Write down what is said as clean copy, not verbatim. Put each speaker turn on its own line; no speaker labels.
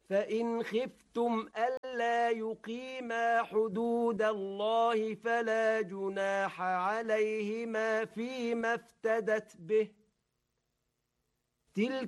فإن خفتم ألا يقيما حدود الله فلا جناح عليهما فيما افتدت به. تلك